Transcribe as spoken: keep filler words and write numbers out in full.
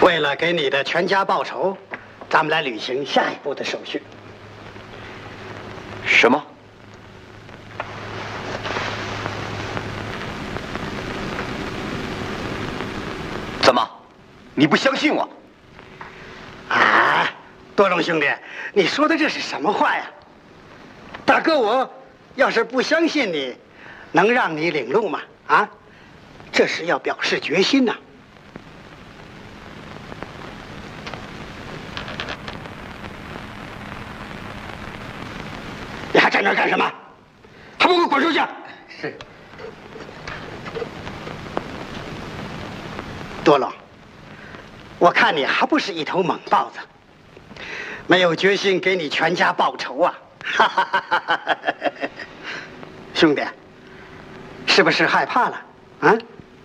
为了给你的全家报仇，咱们来履行下一步的手续。 什么？怎么？你不相信我？ 啊，多龙兄弟，你说的这是什么话呀？大哥，我要是不相信你，能让你领路吗？啊，这是要表示决心呐、啊。你还站那儿干什么？还不给我滚出去！ 是。 多龙，我看你还不是一头猛豹子，没有决心给你全家报仇啊！哈哈哈哈哈！兄弟，是不是害怕了？啊？